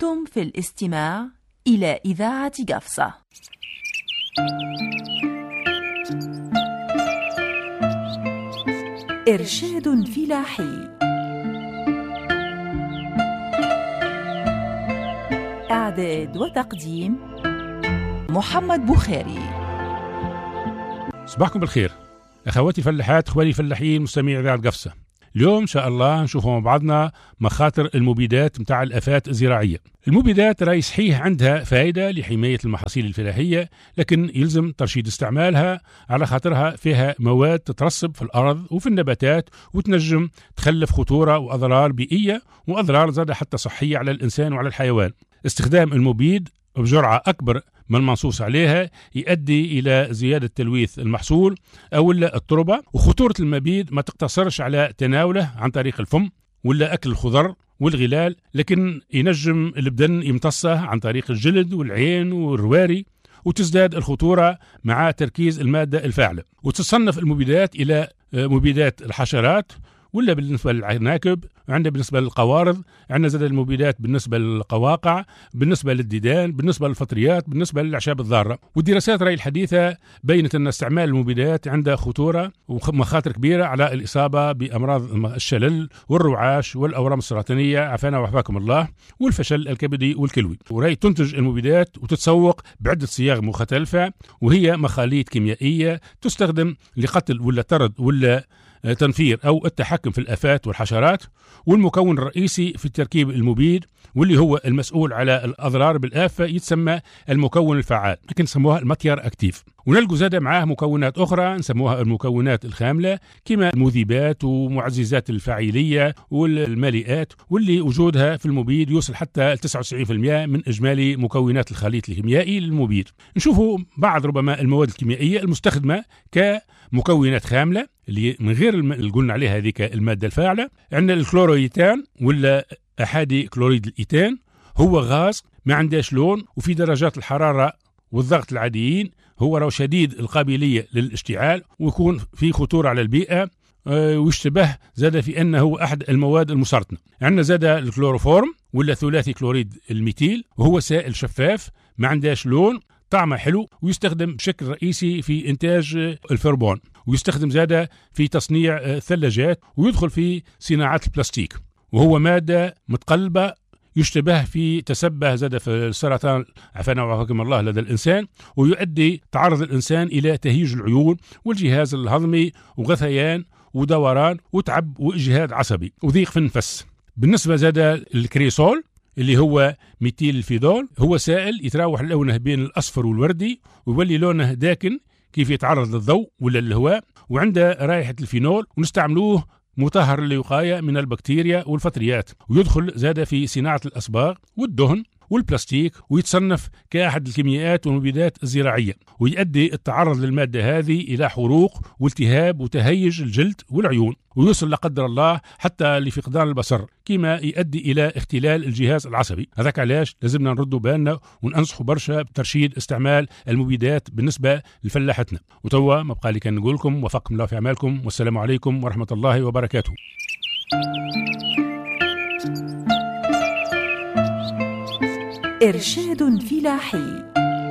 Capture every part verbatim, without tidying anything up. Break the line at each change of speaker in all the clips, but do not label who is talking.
أنتم في الاستماع إلى إذاعة قفصة. إرشاد فلاحي. إعداد وتقديم محمد بخاري.
صباحكم بالخير أخواتي الفلاحات، إخواني الفلاحين، مستمعي إذاعة قفصة. اليوم إن شاء الله نشوفوا مع بعضنا مخاطر المبيدات متاع الآفات الزراعية. المبيدات راهي صحيح عندها فائدة لحماية المحاصيل الفلاحية، لكن يلزم ترشيد استعمالها على خاطرها فيها مواد تترسب في الأرض وفي النباتات وتنجم تخلف خطورة وأضرار بيئية وأضرار زادة حتى صحية على الإنسان وعلى الحيوان. استخدام المبيد بجرعة أكبر من المنصوص عليها يؤدي إلى زيادة تلويث المحصول أو التربة. وخطورة المبيد ما تقتصرش على تناوله عن طريق الفم ولا أكل الخضر والغلال، لكن ينجم البدن يمتصه عن طريق الجلد والعين والرواري، وتزداد الخطورة مع تركيز المادة الفاعلة. وتصنف المبيدات إلى مبيدات الحشرات ولا بالنسبة للعناكب، عندنا بالنسبة للقوارض، عندنا زاد المبيدات بالنسبة للقواقع، بالنسبة للديدان، بالنسبة للفطريات، بالنسبة للأعشاب الضارة. والدراسات رأي الحديثة بينت أن استعمال المبيدات عنده خطورة ومخاطر كبيرة على الإصابة بأمراض الشلل والرعاش والأورام السرطانية، عافانا وعافاكم الله، والفشل الكبدي والكلوي. ورأي تنتج المبيدات وتتسوق بعدة صياغ مختلفة، وهي مخاليط كيميائية تستخدم لقتل ولا طرد ولا تنفير أو التحكم في الآفات والحشرات. والمكون الرئيسي في تركيب المبيد واللي هو المسؤول على الأضرار بالآفة يتسمى المكون الفعال، لكن نسموها الماتيار أكتيف. ونلقوا زادة معاه مكونات أخرى نسموها المكونات الخاملة، كما المذيبات ومعززات الفاعلية والمالئات، واللي وجودها في المبيد يوصل حتى تسعة وتسعين بالمئة من إجمالي مكونات الخليط الكيميائي للمبيد. نشوفوا بعض ربما المواد الكيميائية المستخدمة كمكونات خاملة اللي من غير اللي قلنا عليها هذيك المادة الفاعلة. عندنا الكلورويتان ولا أحادي كلوريد الإيتان، هو غاز ما عندهش لون وفي درجات الحرارة والضغط العاديين، هو راه شديد القابلية للاشتعال ويكون في خطورة على البيئة، أه ويشتبه زاد في أنه أحد المواد المسرطنة. عندنا زاد الكلوروفورم ولا ثلاثي كلوريد الميثيل، وهو سائل شفاف ما عندهش لون، طعمه حلو، ويستخدم بشكل رئيسي في إنتاج الفربون، ويستخدم زادة في تصنيع الثلاجات، ويدخل في صناعة البلاستيك، وهو مادة متقلبة يشتبه في تسبه زاد في السرطان عافانا وعافاكم الله لدى الإنسان، ويؤدي تعرض الإنسان إلى تهيج العيون والجهاز الهضمي وغثيان ودوران وتعب وإجهاد عصبي وضيق في النفس. بالنسبة زاد الكريسول اللي هو ميثيل الفيدول، هو سائل يتراوح لونه بين الأصفر والوردي ويولي لونه داكن كيف يتعرض للضوء ولا الهواء، وعنده رائحة الفينول، ونستعملوه مطهر للوقاية من البكتيريا والفطريات، ويدخل زاد في صناعة الأصباغ والدهن والبلاستيك، ويتصنف كأحد الكيميائيات والمبيدات الزراعية، ويؤدي التعرض للمادة هذه إلى حروق والتهاب وتهيج الجلد والعيون، ويوصل لا قدر الله حتى لفقدان البصر، كما يؤدي إلى اختلال الجهاز العصبي. هذاك علاش لازمنا نردوا بالنا وننصحوا برشا بترشيد استعمال المبيدات بالنسبة لفلاحتنا. وتوا ما بقى لي كان نقول لكم وفقكم الله في أعمالكم، والسلام عليكم ورحمة الله وبركاته.
إرشاد فلاحي.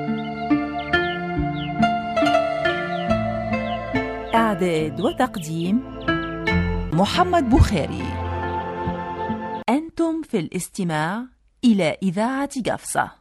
إعداد وتقديم محمد بخاري. أنتم في الاستماع إلى إذاعة قفصة.